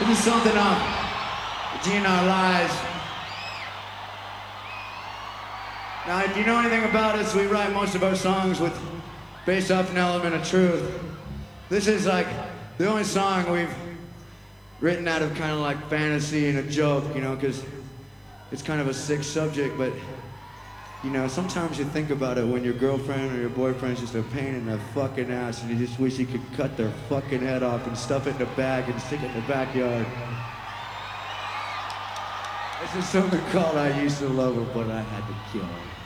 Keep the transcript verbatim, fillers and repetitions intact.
This is something up in our lives. Now, if you know anything about us, we write most of our songs with based off an element of truth. This is like the only song we've written out of kind of like fantasy and a joke, you know, because it's kind of a sick subject, but you know, sometimes you think about it when your girlfriend or your boyfriend's just a pain in the fucking ass and you just wish you could cut their fucking head off and stuff it in a bag and stick it in the backyard. This is something called I Used to Love Her, but I Had to Kill Her.